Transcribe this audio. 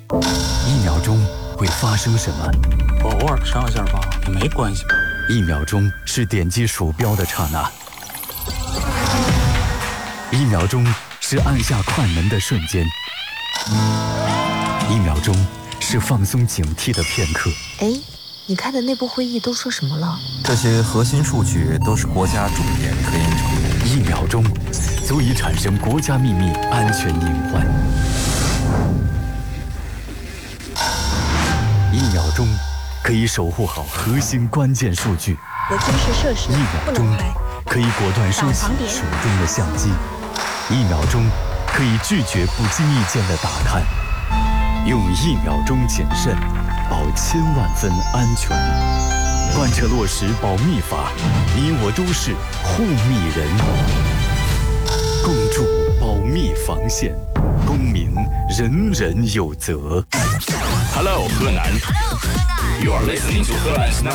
1秒钟会发生什么？ 偶尔上一下吧，也没关系吧。 1秒钟是点击鼠标的刹那，1秒钟是按下快门的瞬间，1秒钟是放松警惕的片刻。 哎，你开的内部会议都说什么了？ 这些核心数据都是国家重点科研成果。 1秒钟足以产生国家秘密安全隐患。1秒钟可以守护好核心关键数据。 有军事设施 1秒钟可以果断收起手中的相机。1秒钟可以拒绝不经意间的打探。用1秒钟谨慎，保1000万分安全。贯彻落实保密法，你我都是护密人。共筑保密防线，公民人人有责。 Hello，河南。You are listening to 河南 Snap